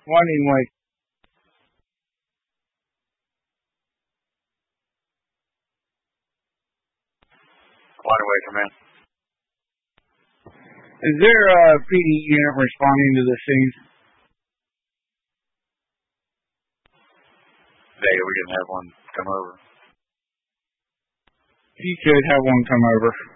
Winding Way. Winding Way, come in. Is there a PD unit responding to the scene? Vega, we didn't have one come over. You could have one come over.